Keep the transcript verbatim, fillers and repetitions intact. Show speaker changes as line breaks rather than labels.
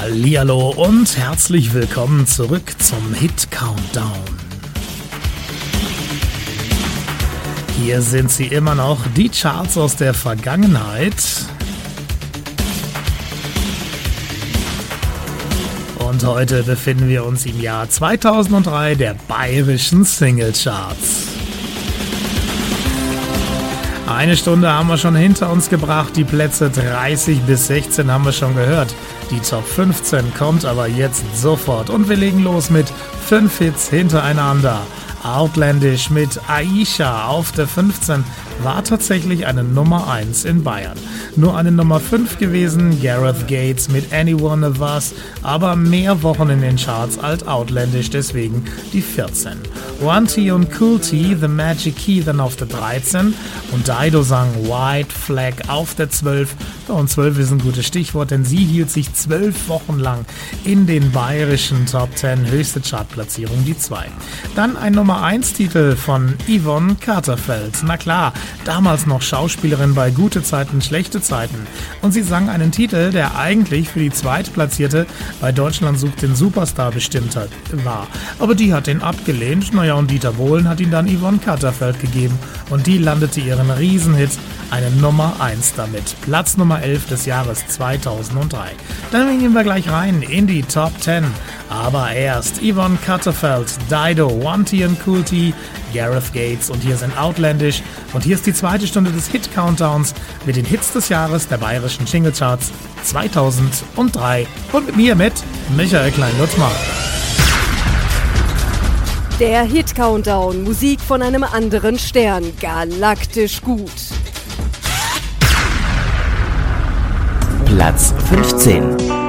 Hallihallo und herzlich willkommen zurück zum Hit Countdown. Hier sind sie immer noch, die Charts aus der Vergangenheit. Und heute befinden wir uns im Jahr zweitausenddrei der bayerischen Singlecharts. Eine Stunde haben wir schon hinter uns gebracht, die Plätze dreißig bis sechzehn haben wir schon gehört. Die Top fünfzehn kommt aber jetzt sofort und wir legen los mit fünf Hits hintereinander. Outlandish mit Aisha auf der fünfzehn war tatsächlich eine Nummer eins in Bayern. Nur eine Nummer fünf gewesen, Gareth Gates mit Anyone of Us, aber mehr Wochen in den Charts als Outlandish, deswegen die vierzehn. One T und Cool T, The Magic Key dann auf der dreizehn und Dido sang White Flag auf der zwölf. Und zwölf ist ein gutes Stichwort, denn sie hielt sich zwölf Wochen lang in den bayerischen Top zehn, höchste Chartplatzierung die zwei. Dann ein Nummer eins Titel von Yvonne Katterfeld. Na klar, damals noch Schauspielerin bei Gute Zeiten, Schlechte Zeiten. Und sie sang einen Titel, der eigentlich für die Zweitplatzierte bei Deutschland sucht den Superstar bestimmt hat, war. Aber die hat ihn abgelehnt. Naja, und Dieter Bohlen hat ihn dann Yvonne Katterfeld gegeben. Und die landete ihren Riesenhit, eine Nummer eins damit. Platz Nummer elf des Jahres zweitausenddrei. Dann gehen wir gleich rein in die Top zehn. Aber erst Yvonne Katterfeld, Dido, One T und Cool T, Gareth Gates und hier sind Outlandish. Und hier ist die zweite Stunde des Hit-Countdowns mit den Hits des Jahres der bayerischen Singlecharts zweitausenddrei. Und mit mir mit Michael Klein-Lutzmann.
Der Hit-Countdown, Musik von einem anderen Stern, galaktisch gut.
Platz fünfzehn.